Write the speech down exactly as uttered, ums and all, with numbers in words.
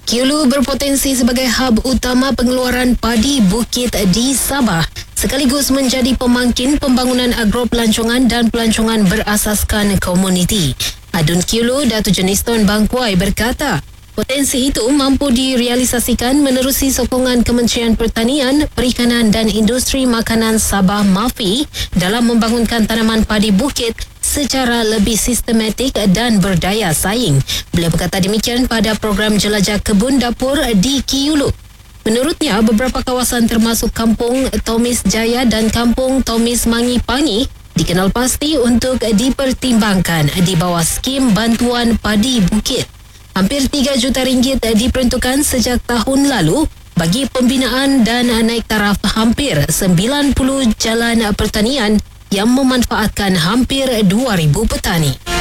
Kiulu berpotensi sebagai hub utama pengeluaran padi bukit di Sabah, sekaligus menjadi pemangkin pembangunan agropelancongan dan pelancongan berasaskan komuniti. Adun Kiulu, Datuk Jeniston Bangkuai berkata, potensi itu mampu direalisasikan menerusi sokongan Kementerian Pertanian, Perikanan dan Industri Makanan Sabah MAFI dalam membangunkan tanaman padi bukit secara lebih sistematik dan berdaya saing. Beliau berkata demikian pada program jelajah kebun dapur di Kiulu. Menurutnya, beberapa kawasan termasuk Kampung Tomis Jaya dan Kampung Tomis Mangi Pangi dikenal pasti untuk dipertimbangkan di bawah skim bantuan padi bukit. Hampir tiga juta ringgit diperuntukkan sejak tahun lalu bagi pembinaan dan naik taraf hampir sembilan puluh jalan pertanian yang memanfaatkan hampir dua ribu petani.